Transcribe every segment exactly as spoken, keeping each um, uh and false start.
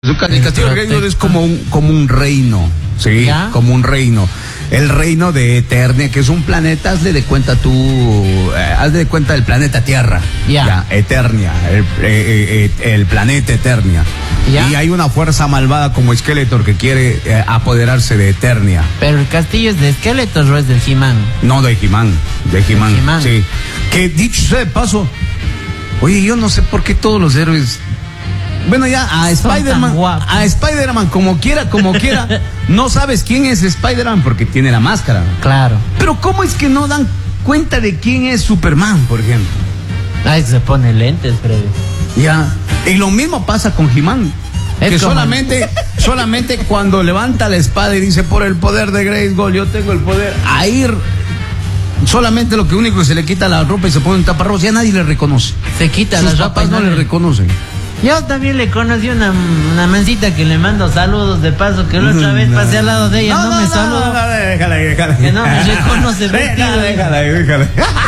El castillo de Grayskull es como un, como un reino, sí, ¿ya? Como un reino. El reino de Eternia, que es un planeta, hazle de cuenta tú, eh, hazle de cuenta del planeta Tierra. Ya. Ya, Eternia, el, eh, eh, el planeta Eternia. ¿Ya? Y hay una fuerza malvada como Skeletor que quiere eh, apoderarse de Eternia. Pero el castillo es de Skeletor o es del He-Man. No, de He-Man, de He-Man, sí. Que dicho sea de paso, oye, yo no sé por qué todos los héroes... Bueno, ya a Spider-Man, a Spider-Man como quiera, como quiera, no sabes quién es Spider-Man porque tiene la máscara. Claro. Pero ¿cómo es que no dan cuenta de quién es Superman, por ejemplo? Ay, se pone lentes, Freddy. Ya. Y lo mismo pasa con He-Man. Que como... solamente, solamente cuando levanta la espada y dice, por el poder de Grayskull, yo tengo el poder, a ir... Solamente lo que único que se le quita la ropa y se pone un taparrabos, ya nadie le reconoce. Se quita Sus las ropas, no le reconocen. Yo también le conocí una, una mancita que le mando saludos de paso, que la otra vez pasé al lado de ella, no, no, no me saludó. No, no, déjala, déjala. Que no me reconoce. Déjala, déjala, déjala.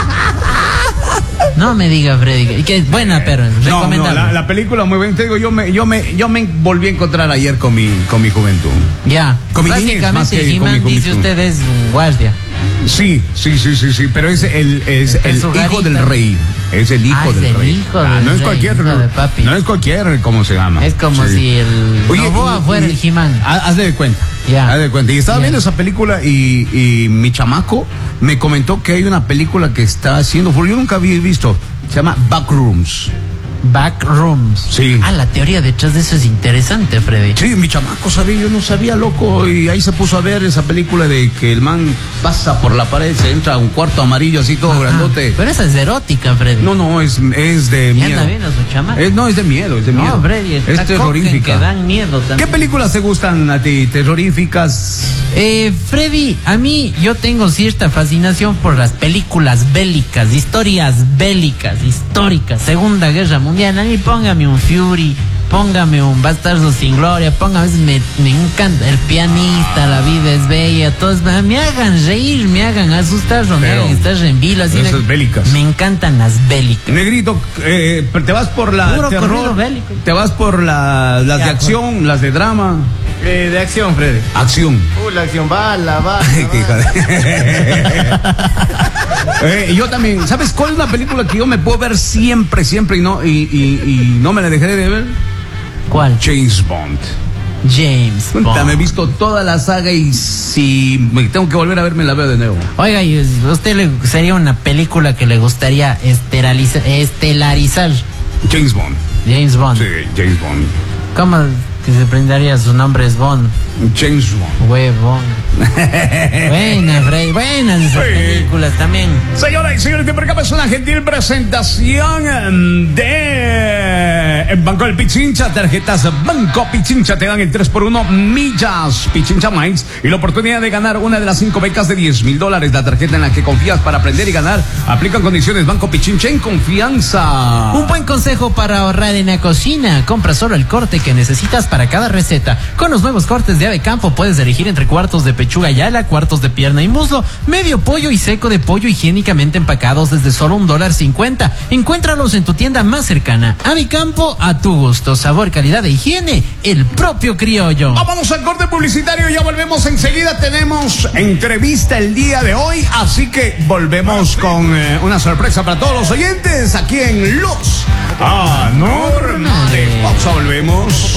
No me diga, Freddy, y que es buena, pero recomendable. No, no, la, la película muy buena. Te digo, yo me, yo me, yo me volví a encontrar ayer con mi, con mi juventud. Ya. Con mi Básicamente, He-Man dice usted es un guardia. Sí, sí, sí, sí, sí, pero es el, es el hijo garita. del rey. Es el hijo ah, del es el rey. Hijo ah, del no es rey, cualquier, hijo de papi. No es cualquier, ¿cómo se llama? Es como sí. si el Oye, Novoa y, fuera y, el He-Man. Haz de cuenta. Ya. Haz de cuenta. Y estaba ya. viendo esa película y, y mi chamaco me comentó que hay una película que está haciendo, porque yo nunca había visto, se llama Backrooms. Backrooms. Sí. Ah, la teoría detrás de eso es interesante, Freddy. Sí, mi chamaco sabía, yo no sabía, loco, y ahí se puso a ver esa película de que el man pasa por la pared, se entra a un cuarto amarillo así todo Ajá. grandote. Pero esa es erótica, Freddy. No, no, es, es de miedo. ¿Anda bien a su chamaco? Es, no, es de miedo, es de miedo. No, Freddy, es terrorífica. Que dan miedo también. ¿Qué películas te gustan a ti, terroríficas? Eh, Freddy, a mí yo tengo cierta fascinación por las películas bélicas, historias bélicas, históricas, Segunda Guerra Mundial. A mí póngame un Fury, póngame un Bastardo sin Gloria, póngame, me, me encanta El pianista, La vida es bella, todos me hagan reír, me hagan asustar, me hagan estar en vilo, así esas me, bélicas. Me encantan las bélicas. Negrito, eh, te vas por la Puro terror, bélico. Te vas por la, las ya, de acción, pues. Las de drama. Eh, de acción, Freddy. Acción. Uh, la acción, bala, bala. eh, yo también, ¿sabes cuál es una película que yo me puedo ver siempre, siempre y no, y, y, y no me la dejaré de ver? ¿Cuál? James Bond. James Bond. Me he visto toda la saga y si me tengo que volver a ver, me la veo de nuevo. Oiga, ¿y a usted le sería una película que le gustaría estelarizar? estelarizar? James Bond. James Bond. Sí, James Bond. ¿Cómo que se prendería? Su nombre es Bond. James Bond. Huevón. Buenas, Freddy. Buenas esas sí. películas también. Señoras y señores, de Percapa es una gentil presentación de Banco del Pichincha. Tarjetas Banco Pichincha te dan el tres por uno millas Pichincha Miles y la oportunidad de ganar una de las cinco becas de diez mil dólares. La tarjeta en la que confías para aprender y ganar. Aplican condiciones Banco Pichincha en confianza. Un buen consejo para ahorrar en la cocina. Compra solo el corte que necesitas para cada receta. Con los nuevos cortes de Ave Campo puedes elegir entre cuartos de pechuga y ala, cuartos de pierna y muslo, medio pollo y seco de pollo higiénicamente empacados desde solo un dólar cincuenta. Encuéntralos en tu tienda más cercana. Ave Campo, a tu gusto, sabor, calidad e higiene, el propio criollo. Vamos al corte publicitario, ya volvemos enseguida. Tenemos entrevista el día de hoy, así que volvemos con eh, una sorpresa para todos los oyentes aquí en Los Anormales. Pausa, volvemos.